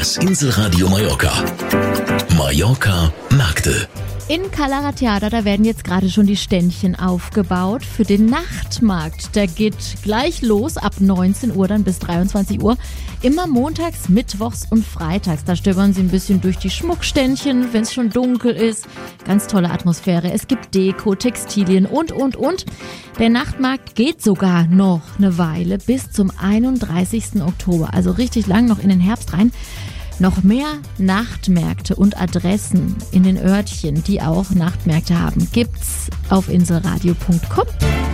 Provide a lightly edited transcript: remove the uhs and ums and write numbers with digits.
Das Inselradio Mallorca. Mallorca Märkte. In Cala Ratjada, da werden jetzt gerade schon die Ständchen aufgebaut für den Nachtmarkt. Der geht gleich los ab 19 Uhr dann bis 23 Uhr. Immer montags, mittwochs und freitags. Da stöbern sie ein bisschen durch die Schmuckständchen, wenn es schon dunkel ist. Ganz tolle Atmosphäre. Es gibt Deko, Textilien und. Der Nachtmarkt geht sogar noch eine Weile bis zum 31. Oktober. Also richtig lang noch in den Herbst rein. Noch mehr Nachtmärkte und Adressen in den Örtchen, die auch Nachtmärkte haben, gibt's auf inselradio.com.